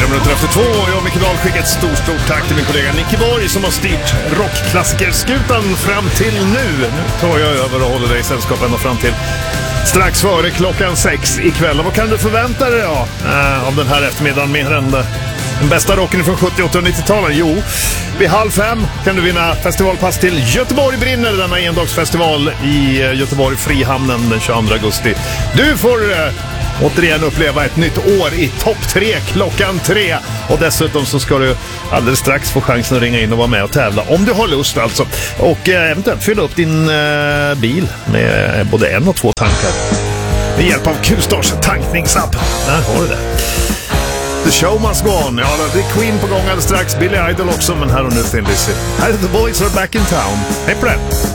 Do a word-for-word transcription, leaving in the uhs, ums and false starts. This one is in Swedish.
minuter efter två. Jag och Micke Dahl skickar ett stort, stort tack till min kollega Nicky Borg som har styrt rockklassikerskutan fram till nu. Nu tar jag över och håller dig i sällskap ända fram till strax före klockan sex ikväll. Och vad kan du förvänta dig då, äh, om den här eftermiddagen mer än den bästa rocken från sjuttio-, åttio- och nittio-talen? Jo, vid halv fem kan du vinna festivalpass till Göteborg brinner, denna endagsfestival i Göteborg, Frihamnen den tjugoandra augusti. Du får äh, återigen uppleva ett nytt år i topp tre klockan tre. Och dessutom så ska du alldeles strax få chansen att ringa in och vara med och tävla om du har lust alltså. Och eh, eventuellt fylla upp din eh, bil med både en och två tankar med hjälp av Q-Stars tankningsapp. Där har du det. The show must go on. Ja, det är Queen på gång alldeles strax. Billy Idol också, men här och nu Thin Lizzy. Här är The Boys Are Back in Town. Hej på det!